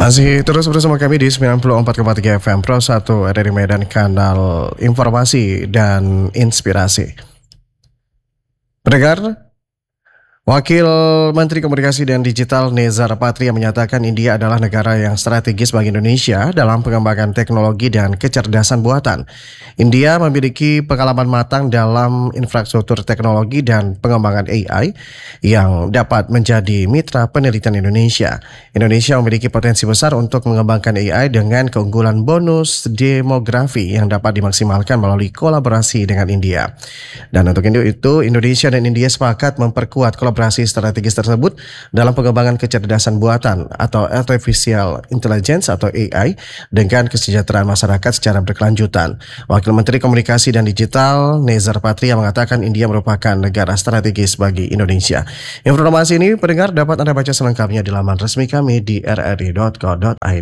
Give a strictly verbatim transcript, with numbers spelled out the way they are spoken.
Masih terus bersama kami di sembilan puluh empat koma tiga F M Pro satu R R I Medan, kanal informasi dan inspirasi. Pendengar, Wakil Menteri Komunikasi dan Digital Nezar Patria menyatakan India adalah negara yang strategis bagi Indonesia dalam pengembangan teknologi dan kecerdasan buatan. India memiliki pengalaman matang dalam infrastruktur teknologi dan pengembangan A I yang dapat menjadi mitra penelitian Indonesia. Indonesia memiliki potensi besar untuk mengembangkan A I dengan keunggulan bonus demografi yang dapat dimaksimalkan melalui kolaborasi dengan India. Dan untuk itu, Indonesia dan India sepakat memperkuat kolaborasi strategis tersebut dalam pengembangan kecerdasan buatan atau artificial intelligence atau A I dengan kesejahteraan masyarakat secara berkelanjutan. Wakil Menteri Komunikasi dan Digital Nezar Patria mengatakan India merupakan negara strategis bagi Indonesia. Informasi ini pendengar dapat Anda baca selengkapnya di laman resmi kami di r r i dot co dot i d.